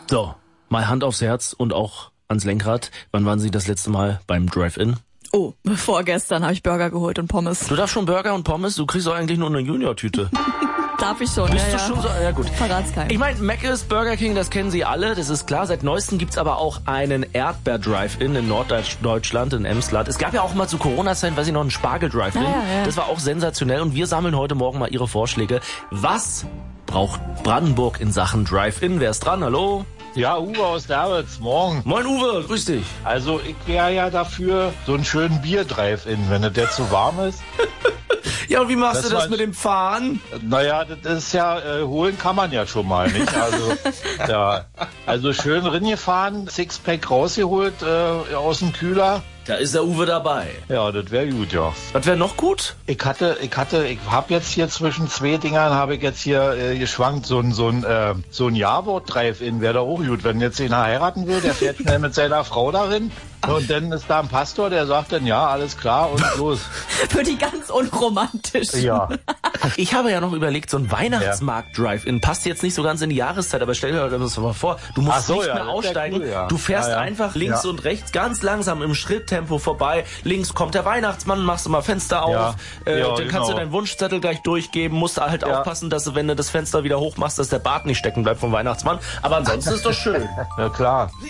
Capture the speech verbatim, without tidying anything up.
So, mal Hand aufs Herz und auch ans Lenkrad. Wann waren Sie das letzte Mal beim Drive-In? Oh, vorgestern habe ich Burger geholt und Pommes. Du darfst schon Burger und Pommes? Du kriegst doch eigentlich nur eine Junior-Tüte. Darf ich schon, Bist ja, du ja. schon so? Ja gut. Verrat's keinem. Ich meine, Mc's, Burger King, das kennen Sie alle, das ist klar. Seit neuestem gibt's aber auch einen Erdbeer-Drive-In in Norddeutschland, in Emsland. Es gab ja auch mal zu Corona-Zeiten, weiß ich noch, einen Spargel-Drive-In. Ja, ja, ja. Das war auch sensationell und wir sammeln heute Morgen mal Ihre Vorschläge. Was braucht Brandenburg in Sachen Drive-In? Wer ist dran? Hallo? Ja, Uwe aus Davids, morgen. Moin Uwe, grüß dich. Also ich wäre ja dafür so einen schönen Bier-Drive-In, wenn der zu warm ist. Ja, und wie machst Das du das war- mit dem Fahren? Naja, das ist ja, äh, holen kann man ja schon mal, nicht? Also, ja, also schön ringefahren, Sixpack rausgeholt äh, aus dem Kühler. Da ist der Uwe dabei. Ja, das wäre gut, ja. Was wäre noch gut? Ich hatte, ich hatte, ich habe jetzt hier zwischen zwei Dingern, habe ich jetzt hier äh, geschwankt, so ein, so ein, äh, so ein Jawort-Drive-In wäre doch auch gut. Wenn jetzt einer heiraten will, der fährt schnell mit seiner Frau darin und dann ist da ein Pastor, der sagt dann, ja, alles klar und los. Für die ganz unromantisch. Ja. Ich habe ja noch überlegt, so ein Weihnachtsmarkt-Drive-In passt jetzt nicht so ganz in die Jahreszeit, aber stell dir das mal vor, du musst Ach so, nicht ja, mehr das wär aussteigen, cool, ja. du fährst Ja, ja. einfach links Ja. und rechts ganz langsam im Schritttempo vorbei, links kommt der Weihnachtsmann, machst du mal Fenster auf, Ja. äh, Ja, dann kannst du genau. deinen Wunschzettel gleich durchgeben, musst du halt Ja. aufpassen, dass du, wenn du das Fenster wieder hochmachst, dass der Bart nicht stecken bleibt vom Weihnachtsmann, aber ansonsten ist doch schön. Ja, klar.